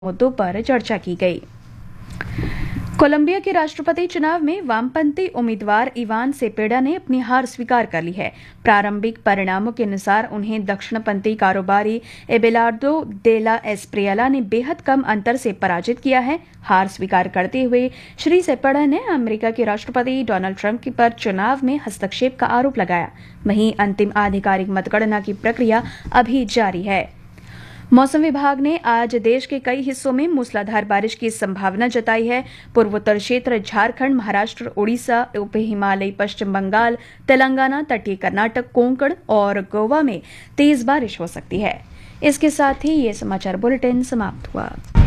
मुद्दों पर चर्चा की गई। कोलंबिया के राष्ट्रपति चुनाव में वामपंथी उम्मीदवार इवान सेपेडा ने अपनी हार स्वीकार कर ली है। प्रारंभिक परिणामों के अनुसार उन्हें दक्षिणपंथी कारोबारी एबेलार्डो दे ला एस्प्रियला ने बेहद कम अंतर से पराजित किया है। हार स्वीकार करते हुए श्री सेपेडा ने अमेरिका के राष्ट्रपति डोनाल्ड ट्रंप पर चुनाव में हस्तक्षेप का आरोप लगाया। वहीं अंतिम आधिकारिक मतगणना की प्रक्रिया अभी जारी है। मौसम विभाग ने आज देश के कई हिस्सों में मूसलाधार बारिश की संभावना जताई है। पूर्वोत्तर क्षेत्र, झारखंड, महाराष्ट्र, ओडिशा, उप हिमालयी पश्चिम बंगाल, तेलंगाना, तटीय कर्नाटक, कोंकण और गोवा में तेज बारिश हो सकती है। इसके साथ ही ये समाचार बुलेटिन समाप्त हुआ।